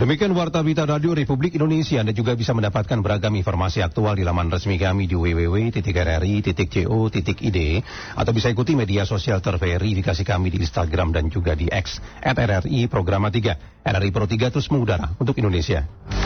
Demikian Warta Berita Radio Republik Indonesia. Anda juga bisa mendapatkan beragam informasi aktual di laman resmi kami di www.rri.co.id atau bisa ikuti media sosial terverifikasi kami di Instagram dan juga di X @RRI Programa 3. RRI Pro 3 terus mengudara untuk Indonesia.